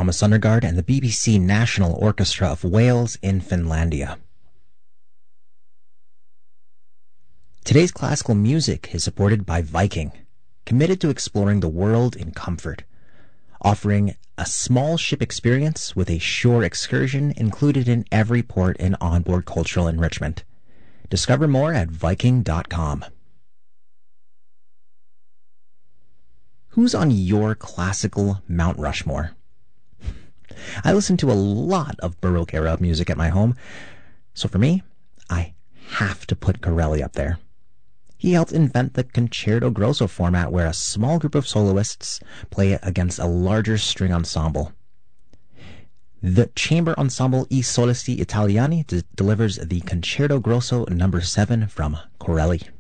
Thomas Sundergaard and the BBC National Orchestra of Wales in Finlandia. Today's classical music is supported by Viking, committed to exploring the world in comfort, offering a small ship experience with a shore excursion included in every port and onboard cultural enrichment. Discover more at Viking.com. Who's on your classical Mount Rushmore? I listen to a lot of Baroque era music at my home, so for me, I have to put Corelli up there. He helped invent the concerto grosso format where a small group of soloists play against a larger string ensemble. The chamber ensemble I Solisti Italiani delivers the Concerto Grosso No. 7 from Corelli.